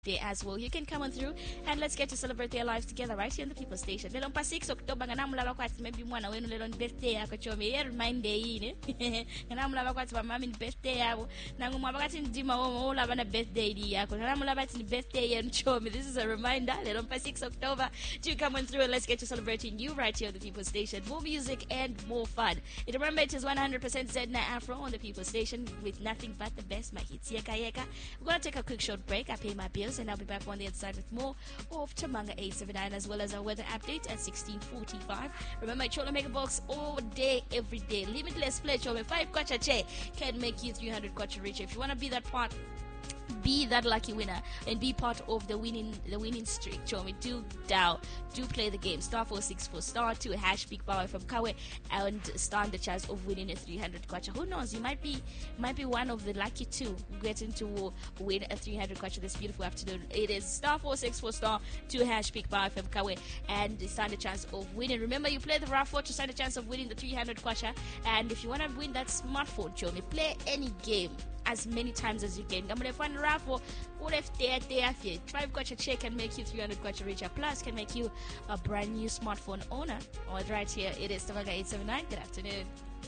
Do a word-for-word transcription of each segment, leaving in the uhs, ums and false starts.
day as well. You can come on through and let's get to celebrate their lives together right here on the People Station. Lelo mpa six October nganamulaba kwathi maybe mwana wenu lelo birthday yakho chomi ye remind day yini nganamulaba kwathi ba mami birthday yabo nangumwa bakathi ndima wo ulaba na birthday yakho nganamulaba kwathi birthday yenu chomi. This is a reminder. Lelo mpa six October to come on through and let's get to celebrating you right here on the People Station. More music and more fun. And remember, it is one hundred percent Zedna Afro on the People Station with nothing but the best, my hits. Yeka yeka. We're gonna take a quick short break. I pay my bills and I'll be back on the other side with more of Tamanga eight seven nine as well as our weather update at sixteen forty-five. Remember, Chola Mega Box all day, every day. Limitless play, Chola. Five kwacha che can make you three hundred kwacha rich. If you want to be that part, be that lucky winner and be part of the winning the winning streak. Chomi, do dial, do play the game. Star four six four star two hash big power from Kawe and stand the chance of winning a three hundred kwacha. Who knows? You might be might be one of the lucky two getting to win a three hundred kwacha this beautiful afternoon. It is star four six four star two hash big power from Kawe and stand the chance of winning. Remember, you play the raffle to stand a chance of winning the three hundred kwacha. And if you want to win that smartphone, Chomi, play any game as many times as you can. I'm gonna find raffle. What if they there five kwacha check can make you three hundred kwacha richer, plus can make you a brand new smartphone owner. All right, here it is Tamanga eight seven nine. Good afternoon.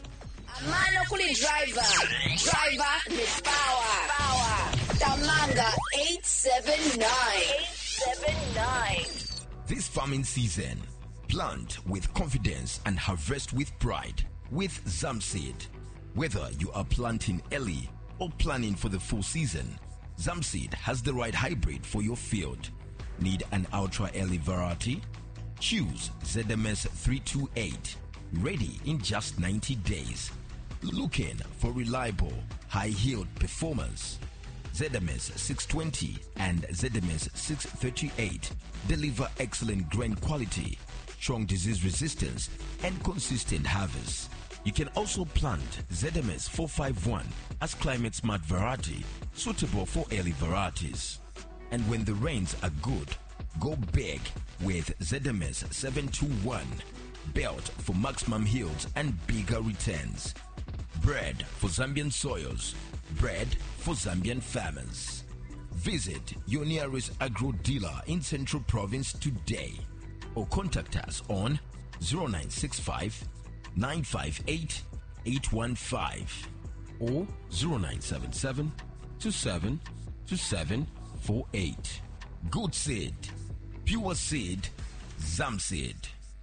Amano kuli driver, driver with power, power. Tamanga eight seven nine, eight seven nine. This farming season, plant with confidence and harvest with pride with Zamseed. Whether you are planting early or planning for the full season, Zamseed has the right hybrid for your field. Need an ultra early variety? Choose Z M S three two eight, ready in just ninety days. Looking for reliable, high-yield performance? Z M S six twenty and Z M S six thirty-eight deliver excellent grain quality, strong disease resistance, and consistent harvest. You can also plant Z M S four fifty-one as climate smart variety, suitable for early varieties. And when the rains are good, go big with Z M S seven twenty-one, built for maximum yields and bigger returns. Bred for Zambian soils, bred for Zambian farmers. Visit your nearest agro dealer in Central Province today or contact us on zero nine six five nine five eight eight one five or zero nine seven seven two seven two seven four eight. Good seed, pure seed, Zamseed.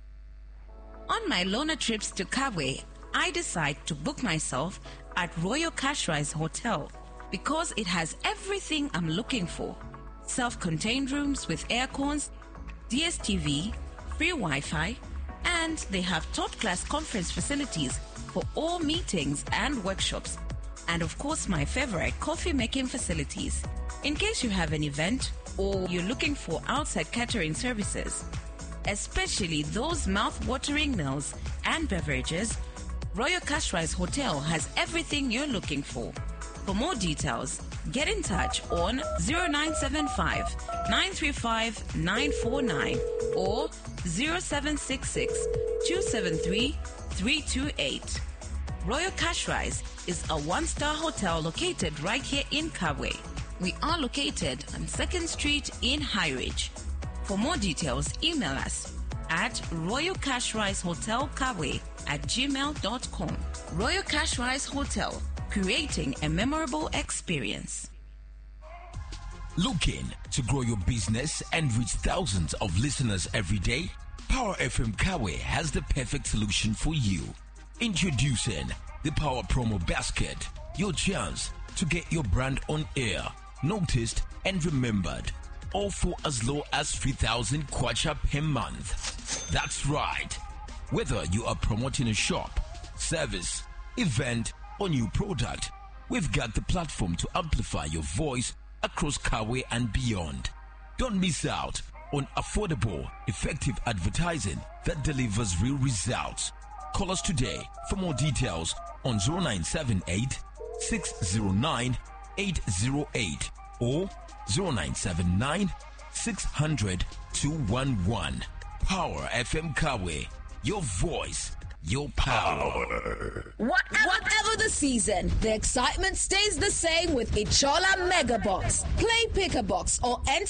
On my loner trips to Kawe, I decide to book myself at Royal Cashrise Hotel because it has everything I'm looking for. Self-contained rooms with air cons, D S T V, free Wi-Fi, and they have top-class conference facilities for all meetings and workshops. And of course, my favorite, coffee-making facilities. In case you have an event or you're looking for outside catering services, especially those mouth-watering meals and beverages, Royal Cashrise Hotel has everything you're looking for. For more details, get in touch on zero nine seven five nine three five nine four nine or zero seven six six two seven three three two eight. Royal Cashrise is a one-star hotel located right here in Kawe. We are located on second Street in High Ridge. For more details, email us at Royal Cashrise Hotel Kawe at gmail dot com. Royal Cashrise Hotel, creating a memorable experience. Looking to grow your business and reach thousands of listeners every day? Power F M Kawe has the perfect solution for you. Introducing the Power Promo Basket, your chance to get your brand on air, noticed and remembered, all for as low as three thousand kwacha per month. That's right. Whether you are promoting a shop, service, event, or new product, we've got the platform to amplify your voice across Kawe and beyond. Don't miss out on affordable, effective advertising that delivers real results. Call us today for more details on zero nine seven eight six zero nine eight zero eight or zero nine seven nine six hundred two one one. Power F M Kawe, your voice, your power. Whatever, whatever the season, the excitement stays the same with Ichola Mega Box. Play Pick a Box or enter